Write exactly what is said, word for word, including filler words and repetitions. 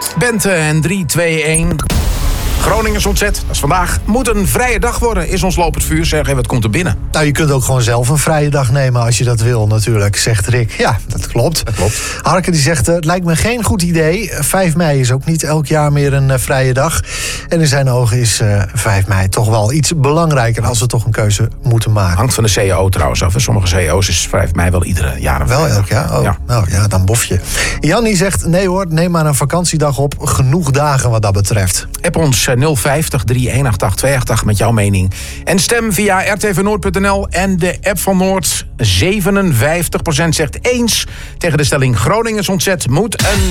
Bente en drie, twee, één. Groningen ontzet, dat is vandaag. Moet een vrije dag worden, is ons lopend vuur. Zeg even, wat komt er binnen? Nou, je kunt ook gewoon zelf een vrije dag nemen als je dat wil natuurlijk, zegt Rick. Ja, dat klopt. Dat klopt. Harke die zegt, het lijkt me geen goed idee. vijf mei is ook niet elk jaar meer een uh, vrije dag. En in zijn ogen is uh, vijf mei toch wel iets belangrijker als we toch een keuze moeten maken. Hangt van de C E O trouwens af. Sommige C E O's is vijf mei wel iedere jaar een Wel elk jaar? Oh, ja. Nou ja, dan bof je. Jannie zegt, nee hoor, neem maar een vakantiedag op. Genoeg dagen wat dat betreft. App ons nul vijftig, drie een acht acht, twee acht acht met jouw mening. En stem via r t v noord punt n l en de app van Noord. zevenenvijftig procent zegt eens tegen de stelling Groningen ontzet moet een